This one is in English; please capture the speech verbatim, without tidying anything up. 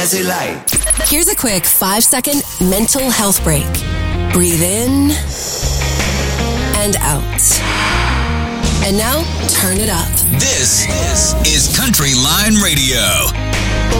Here's a quick five-second mental health break. Breathe in and out. And now, turn it up. This is Country Line Radio.